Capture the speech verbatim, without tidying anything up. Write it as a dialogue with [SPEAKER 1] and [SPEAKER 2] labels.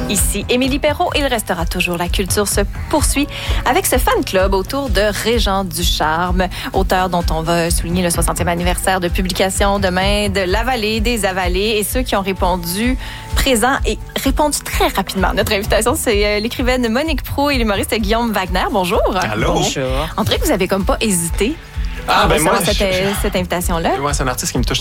[SPEAKER 1] Ici Émilie Perrault, il restera toujours la culture se poursuit avec ce fan club autour de Régent Ducharme, auteur dont on va souligner le soixantième anniversaire de publication demain de La Vallée, des Avalées, et ceux qui ont répondu présents et répondu très rapidement. Notre invitation, c'est l'écrivaine Monique Proulx et l'humoriste Guillaume Wagner. Bonjour.
[SPEAKER 2] Allô.
[SPEAKER 1] Bonjour. On dirait que vous avez comme pas hésité
[SPEAKER 2] Ah,
[SPEAKER 1] à
[SPEAKER 2] ben moi,
[SPEAKER 1] cette,
[SPEAKER 2] je...
[SPEAKER 1] cette invitation-là.
[SPEAKER 2] Ouais, c'est un artiste qui me touche